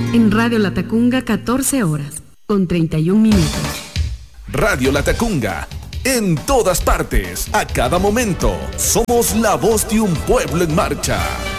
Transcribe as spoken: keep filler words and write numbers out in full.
En Radio Latacunga, catorce horas, con treinta y un minutos. Radio Latacunga, en todas partes, a cada momento. Somos la voz de un pueblo en marcha.